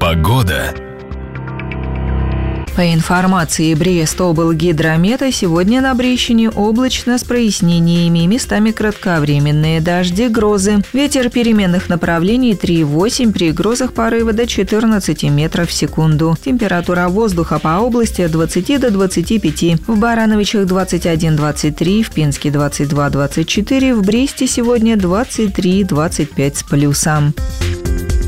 Погода. По информации Брест-облгидромета, сегодня на Брещине облачно с прояснениями, местами кратковременные дожди, грозы. Ветер переменных направлений 3,8, при грозах порывы до 14 метров в секунду. Температура воздуха по области от 20 до 25. В Барановичах 21-23, в Пинске 22-24, в Бресте сегодня 23-25 с плюсом.